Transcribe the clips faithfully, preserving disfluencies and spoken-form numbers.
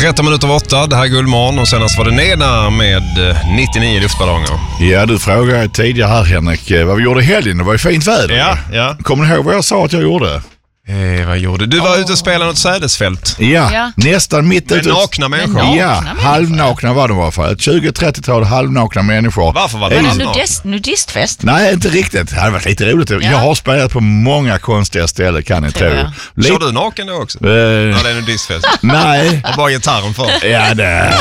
tretton minuter över åtta, det här är Guldmorgon och senast var det Nena med nittionio luftballonger. Ja, du frågade tidigare här, Henrik, vad vi gjorde i helgen. Det var ju fint väder. Ja, ja. Kommer du ihåg vad jag sa att jag gjorde? Eh, vad gjorde du? Du var oh. ute och spelade något sädesfält. Ja, ja. nästan mitt ute. Med nakna människor. Nakna ja, människor. halvnakna var det i alla fall. Ett tjugo trettio-tal halvnakna människor. Varför var det en nudist, nudistfest? Nej, inte riktigt. Det hade varit lite roligt. Ja. Jag har spelat på många konstiga ställen, kan ni tro. Lite... Kör du naken då också? Uh... Ja, det är en nudistfest. Nej. Och bara gitarren för. Ja, det...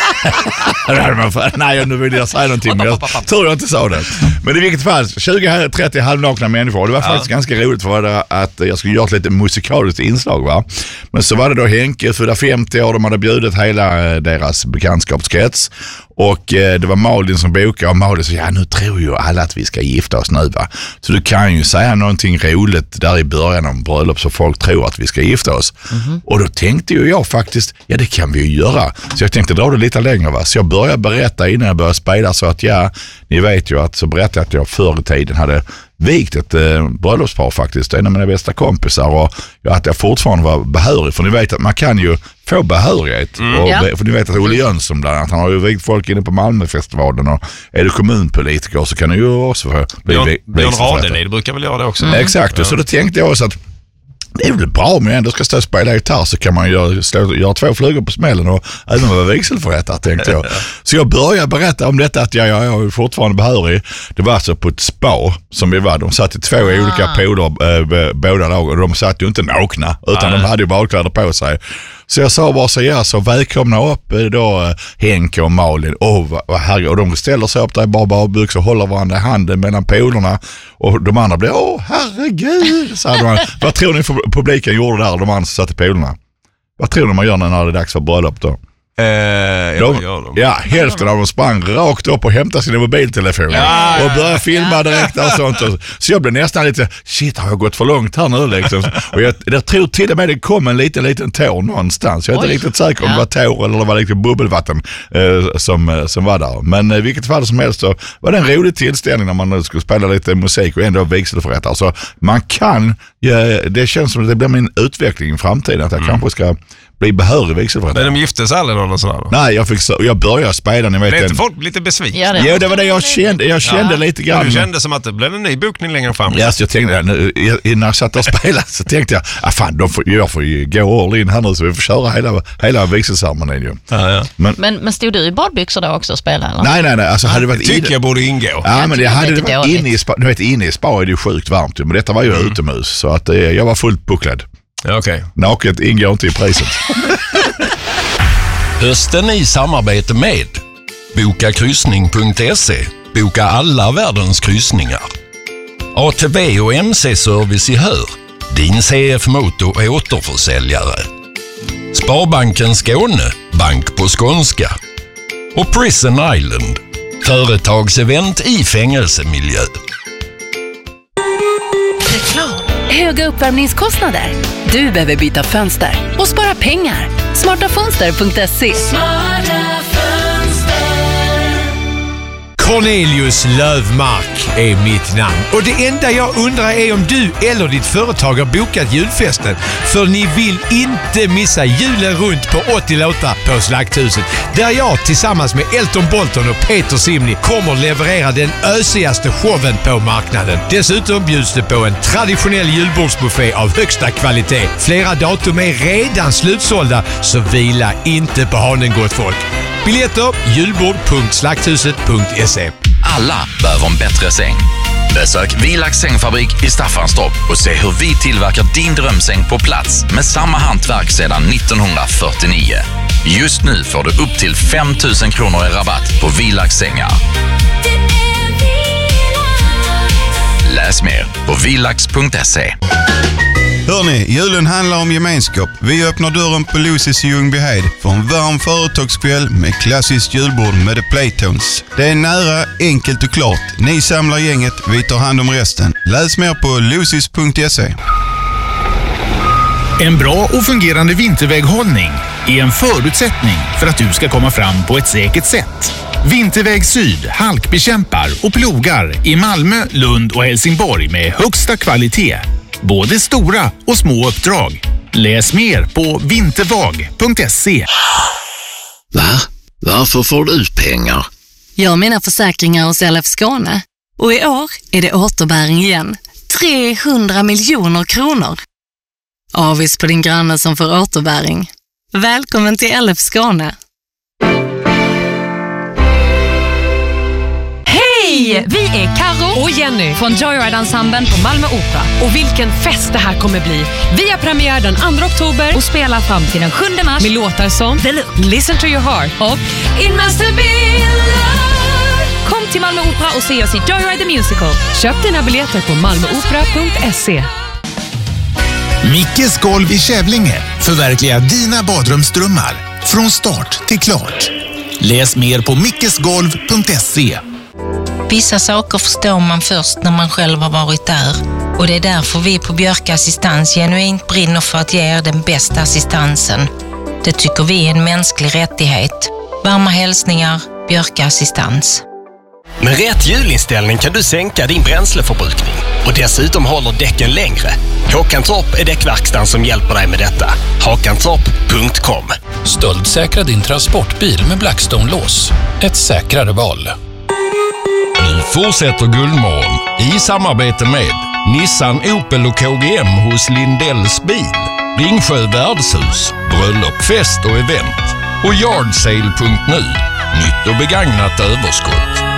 Nej, nu vill jag säga någonting, men jag tror jag inte sa det. Men i vilket fall, tjugo trettio halvnakna människor. Det var ja. faktiskt ganska roligt för det att jag skulle göra ett lite musikaliskt inslag, va. Men så var det då Henke, fyllda femtio år, de hade bjudit hela deras bekantskapskrets. Och eh, det var Malin som bokade och Malin sa, ja nu tror ju alla att vi ska gifta oss nu, va. Så du kan ju säga någonting roligt där i början om bröllop så folk tror att vi ska gifta oss. Mm-hmm. Och då tänkte ju jag faktiskt, ja det kan vi ju göra. Så jag tänkte dra det lite längre, va. Så jag började berätta innan jag började spela så att ja, ni vet ju att så berättade att jag förr i tiden hade vikt ett eh, bröllopspar faktiskt, en av mina bästa kompisar, och ja, att jag fortfarande var behörig, för ni vet att man kan ju få behörighet mm, och, ja. för ni vet att Olle Jönsson bland annat, han har ju vikt folk inne på Malmöfestivalen, och är du kommunpolitiker så kan du ju också få bli Björn, Björn Radelid, det brukar väl göra det också. Mm. Exakt, ja. Så då tänkte jag också att det är väl bra om jag ändå ska stå och spela gitarr, så kan man göra, slå, göra två flugor på smällen och även vara vigselförrättare, tänkte jag. Så jag började berätta om detta att jag, jag, jag är fortfarande behörig. Det var alltså på ett spa som vi var. De satt i två ah. olika poler, äh, båda lag, och de satt ju inte nakna utan ah. de hade ju badkläder på sig. Så jag sa bara så, ja, så välkomna upp då Henke och Malin. Oh, vad herre, och de ställer sig upp där i bara badbyxor och håller varandra i handen mellan polerna. Och de andra blev, åh herregud, sa de. Vad tror ni publiken gjorde där, de andra som satt i polerna? Vad tror ni man gör när det är dags för bröllop då? Eh, de, de, ja, hälften av dem sprang rakt upp och hämtade sina mobiltelefoner ja, och började filma direkt och sånt. Och, så jag blev nästan lite, shit, har jag gått för långt här nu liksom? Och jag, jag tror till och med det kom en liten, liten tår någonstans. Jag är Oj. inte riktigt säker om ja. det var tår eller det var liksom bubbelvatten eh, som, som var där. Men i eh, vilket fall som helst så var det en rolig tillställning när man nu skulle spela lite musik och ändå vigselförrättare. Så man kan, ja, det känns som att det blir min utveckling i framtiden, att jag mm. kanske ska bli behörig vigselförrättare. Men de giftes aldrig någon och sådär då? Nej, jag, fick så, jag började spela. Ni vet, blev inte folk lite besvikna? Ja, det, ja, det var det jag kände. Jag kände ja. lite grann. Du kände som att det blev en ny bokning längre fram. Ja, så jag tänkte, när jag satt och spelade så tänkte jag, ah, fan, de får, jag får ju gå all in här nu så vi får köra hela, hela vigselceremonin ju. Ja, ja. Men, men, men stod du i badbyxor då också och spelade? Eller? Nej, nej, nej. Alltså, hade det varit jag tycker in... jag borde ingå. Ja, men det hade det varit inne i spa. Du vet, inne i spa är det ju sjukt varmt ju, men detta var ju mm. utomhus, så att eh, jag var fullt bucklad. Ja, okej. Okay. Naket ingår inte i priset. Hösten i samarbete med boka kryssning punkt se. Boka alla världens kryssningar. A T V och M C-service i Hör. Din C F Moto är återförsäljare. Sparbanken Skåne. Bank på skånska. Och Prison Island. Företagsevent i fängelsemiljö. Reklam. Höga uppvärmningskostnader. Du behöver byta fönster och spara pengar. smarta fönster punkt se. Smarta fönster. Cornelius Lövmark är mitt namn. Och det enda jag undrar är om du eller ditt företag har bokat julfesten. För ni vill inte missa julen runt på åttio låtar på Slakthuset. Där jag tillsammans med Elton Bolton och Peter Simni kommer leverera den ösigaste showen på marknaden. Dessutom bjuds det på en traditionell julbordsbuffé av högsta kvalitet. Flera datum är redan slutsålda, så vila inte på hanen, gott folk. Biljetter julbord punkt slakthuset punkt se. Alla behöver en bättre säng. Besök Vilax sängfabrik i Staffanstorp och se hur vi tillverkar din drömsäng på plats med samma hantverk sedan nittonhundrafyrtionio. Just nu får du upp till fem tusen kronor i rabatt på Vilax sängar. Läs mer på vilax punkt se. Hörrni, julen handlar om gemenskap. Vi öppnar dörren på Lucy's i Ljungbyhed för en varm företagskväll med klassiskt julbord med The Playtones. Det är nära, enkelt och klart. Ni samlar gänget, vi tar hand om resten. Läs mer på lucys punkt se. En bra och fungerande vinterväghållning är en förutsättning för att du ska komma fram på ett säkert sätt. Vinterväg Syd halkbekämpar och plogar i Malmö, Lund och Helsingborg med högsta kvalitet. Både stora och små uppdrag. Läs mer på vintervag punkt se. Va? Varför får du ut pengar? Jag har mina försäkringar hos L F Skåne. Och i år är det återbäring igen. trehundra miljoner kronor. Avis på din granne som får återbäring. Välkommen till L F Skåne. Hej! Vi är Karo och Jenny från Joyride-ensemblen på Malmö Opera. Och vilken fest det här kommer bli. Vi har premiär den andra oktober och spelar fram till den sjunde mars med låtar som The Look, Listen to your heart och It must have been love. Kom till Malmö Opera och se oss i Joyride the Musical. Köp dina biljetter på malmöopera punkt se. Mickes golv i Kävlinge förverkligar dina badrumsdrömmar från start till klart. Läs mer på mickesgolv punkt se. Vissa saker förstår man först när man själv har varit där. Och det är därför vi på Björk Assistans genuint brinner för att ge er den bästa assistansen. Det tycker vi är en mänsklig rättighet. Varma hälsningar, Björk Assistans. Med rätt hjulinställning kan du sänka din bränsleförbrukning. Och dessutom håller däcken längre. Håkantorp är däckverkstan som hjälper dig med detta. hakantorp punkt com. Stöldsäkra din transportbil med Blackstone-lås. Ett säkrare val. Nu fortsätter Guldmorgon i samarbete med Nissan, Opel och K G M hos Lindells bil, Ringsjö värdshus, bröllop, fest och event och yardsale punkt nu. Nytt och begagnat överskott.